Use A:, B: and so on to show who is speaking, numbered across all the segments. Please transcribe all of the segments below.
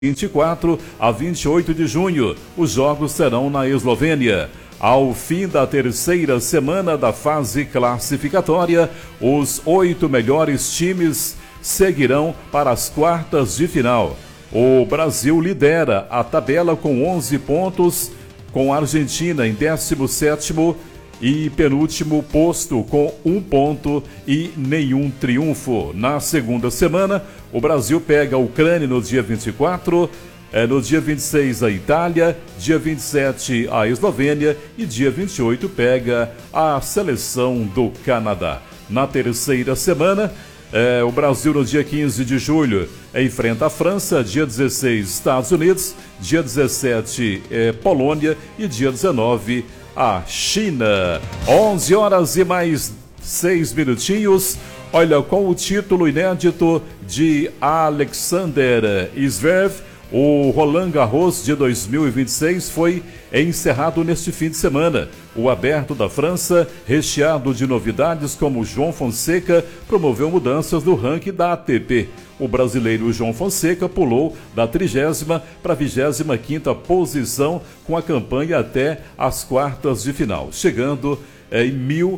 A: 24 a 28 de junho. Os jogos serão na Eslovênia. Ao fim da terceira semana da fase classificatória, os 8 melhores times seguirão para as quartas de final. O Brasil lidera a tabela com 11 pontos, com a Argentina em 17º e penúltimo posto com 1 ponto e nenhum triunfo. Na segunda semana, o Brasil pega a Ucrânia no dia 24, no dia 26 a Itália, dia 27 a Eslovênia e dia 28 pega a seleção do Canadá. Na terceira semana, o Brasil no dia 15 de julho enfrenta a França, dia 16 Estados Unidos, dia 17 Polônia e dia 19 a China. 11 horas e mais 6 minutinhos. Olha, com o título inédito de Alexander Zverev, o Roland Garros de 2026 foi encerrado neste fim de semana. O Aberto da França, recheado de novidades como João Fonseca, promoveu mudanças no ranking da ATP. O brasileiro João Fonseca pulou da 30ª para a 25ª posição com a campanha até as quartas de final, chegando em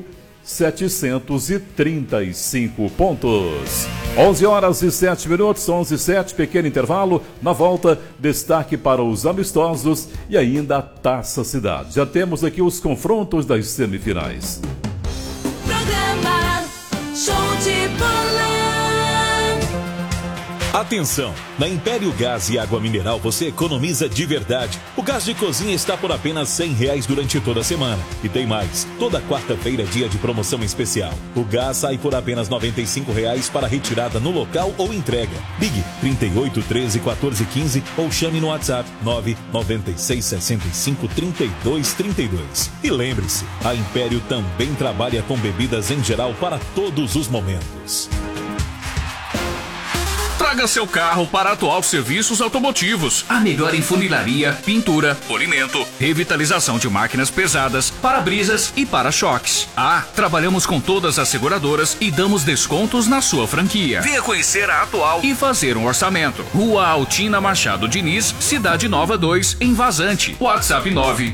A: 1.735 pontos. 11 horas e 7 minutos, 11 e 7, pequeno intervalo. Na volta, destaque para os amistosos e ainda a Taça Cidade. Já temos aqui os confrontos das semifinais.
B: Programa Show de Bola.
C: Atenção! Na Império Gás e Água Mineral você economiza de verdade. O gás de cozinha está por apenas R$100 durante toda a semana. E tem mais, toda quarta-feira é dia de promoção especial. O gás sai por apenas R$95 para retirada no local ou entrega. Ligue 38 13 14 15 ou chame no WhatsApp 996 65 32 32. E lembre-se, a Império também trabalha com bebidas em geral para todos os momentos.
D: Traga seu carro para a Atual Serviços Automotivos. A melhor em funilaria, pintura, polimento, revitalização de máquinas pesadas, para-brisas e para-choques. Trabalhamos com todas as seguradoras e damos descontos na sua franquia. Venha conhecer a Atual e fazer um orçamento. Rua Altina Machado Diniz, Cidade Nova 2, em Vazante. WhatsApp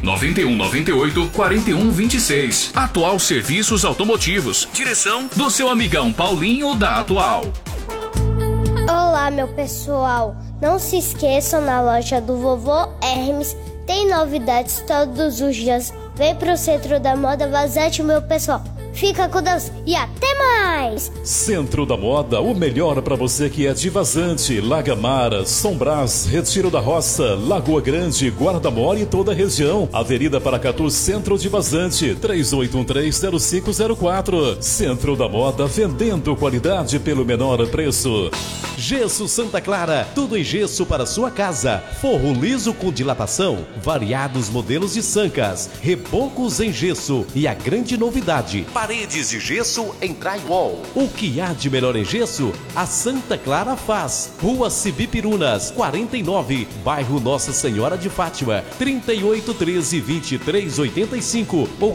D: 99198-4126. Atual Serviços Automotivos. Direção do seu amigão Paulinho da Atual.
E: Olá, meu pessoal! Não se esqueçam, na loja do Vovô Hermes tem novidades todos os dias. Vem pro Centro da Moda Vazante, meu pessoal. Fica com Deus e até mais!
A: Centro da Moda, o melhor para você que é de Vazante, Lagamara, São Brás, Retiro da Roça, Lagoa Grande, Guarda-Mor e toda a região. Avenida Paracatu, Centro de Vazante, 3813-0504. Centro da Moda, vendendo qualidade pelo menor preço.
F: Gesso Santa Clara, tudo em gesso para sua casa. Forro liso com dilatação, variados modelos de sancas, rebocos em gesso e a grande novidade, paredes de gesso em drywall. O que há de melhor em gesso, a Santa Clara faz. Rua Cibipirunas, 49, bairro Nossa Senhora de Fátima, 3813-2385 ou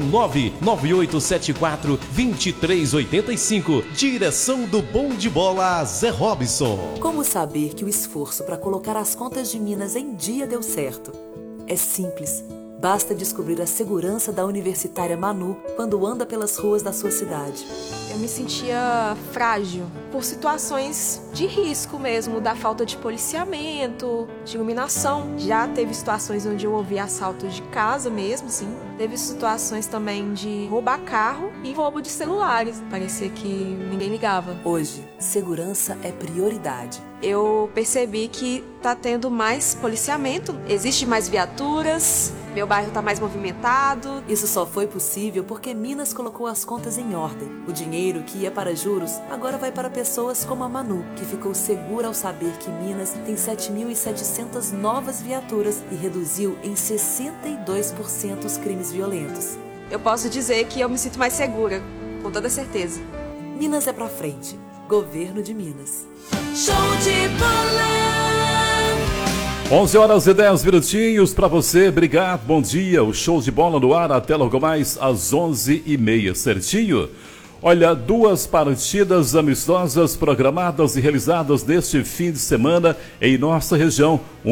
F: 99874-2385. Direção do Bom de Bola, Zé Robson.
G: Como saber que o esforço para colocar as contas de Minas em dia deu certo? É simples. Basta descobrir a segurança da universitária Manu quando anda pelas ruas da sua cidade.
H: Eu me sentia frágil por situações de risco mesmo, da falta de policiamento, de iluminação. Já teve situações onde eu ouvi assaltos de casa mesmo, sim. Teve situações também de roubar carro e roubo de celulares. Parecia que ninguém ligava.
G: Hoje, segurança é prioridade.
H: Eu percebi que tá tendo mais policiamento, existe mais viaturas, meu bairro tá mais movimentado.
G: Isso só foi possível porque Minas colocou as contas em ordem. O dinheiro que ia para juros agora vai para pessoas como a Manu, que ficou segura ao saber que Minas tem 7.700 novas viaturas e reduziu em 62% os crimes violentos.
H: Eu posso dizer que eu me sinto mais segura, com toda certeza.
G: Minas é pra frente. Governo de Minas.
B: Show de Bola.
A: 11 horas e 10 minutinhos para você. Obrigado, bom dia. O Show de Bola no ar até logo mais às 11h30, certinho? Olha, 2 partidas amistosas programadas e realizadas neste fim de semana em nossa região.